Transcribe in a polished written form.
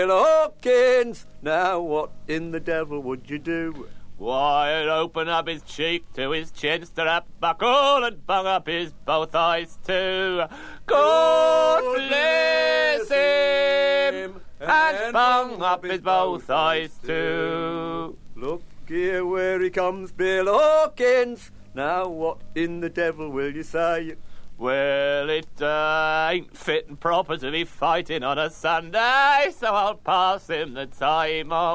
Hawkins, now what in the devil would you do? Why, I'd open up his cheek to his chin, strap buckle, and bung up his both eyes too. God bless him, and bung up his both eyes too. Look here where he comes, Bill Hawkins. Now what in the devil will you say? Well, it ain't fit and proper to be fighting on a Sunday, so I'll pass him the time